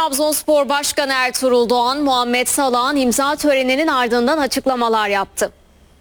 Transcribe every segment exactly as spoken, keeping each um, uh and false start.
Trabzonspor Başkanı Ertuğrul Doğan, Muhammed Salah'ın imza töreninin ardından açıklamalar yaptı.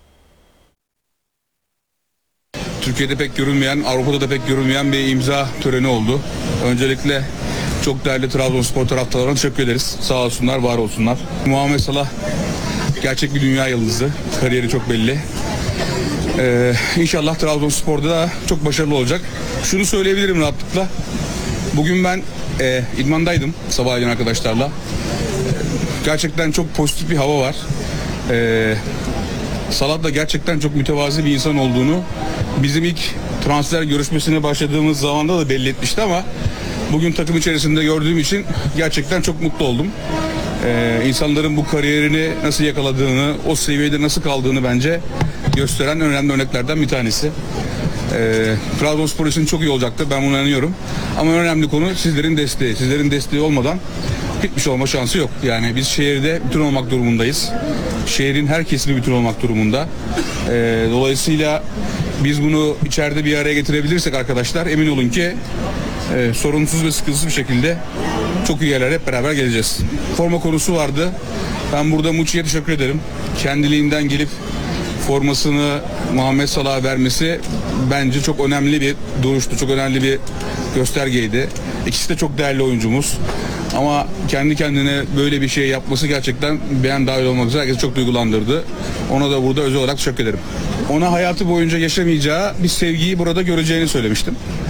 Türkiye'de pek görülmeyen, Avrupa'da da pek görülmeyen bir imza töreni oldu. Öncelikle çok değerli Trabzonspor taraftarlarına teşekkür ederiz. Sağ olsunlar, var olsunlar. Muhammed Salah gerçek bir dünya yıldızı. Kariyeri çok belli. Ee, İnşallah Trabzonspor'da da çok başarılı olacak. Şunu söyleyebilirim rahatlıkla. Bugün ben e, idmandaydım sabahleyin arkadaşlarla. Gerçekten çok pozitif bir hava var. Ee, Salah da gerçekten çok mütevazi bir insan olduğunu bizim ilk transfer görüşmesine başladığımız zamanda da belli etmişti ama bugün takım içerisinde gördüğüm için gerçekten çok mutlu oldum. Ee, insanların bu kariyerini nasıl yakaladığını, o seviyede nasıl kaldığını bence gösteren önemli örneklerden bir tanesi. Ee, Trabzonspor için çok iyi olacaktır, ben buna inanıyorum. Ama önemli konu sizlerin desteği. Sizlerin desteği olmadan hiçbir şey olma şansı yok. Yani biz şehirde bütün olmak durumundayız. Şehrin her kesimi bütün olmak durumunda. Ee, dolayısıyla biz bunu içeride bir araya getirebilirsek arkadaşlar, emin olun ki e, sorunsuz ve sıkıntısız bir şekilde çok iyi yerlere hep beraber geleceğiz. Forma konusu vardı. Ben burada Muçi'ye teşekkür ederim. Kendiliğinden gelip formasını Muhammed Salah'a vermesi bence çok önemli bir duruştu. Çok önemli bir göstergeydi. İkisi de çok değerli oyuncumuz. Ama kendi kendine böyle bir şey yapması gerçekten ben dahil olmak üzere herkesi çok duygulandırdı. Ona da burada özel olarak teşekkür ederim. Ona hayatı boyunca yaşamayacağı bir sevgiyi burada göreceğini söylemiştim.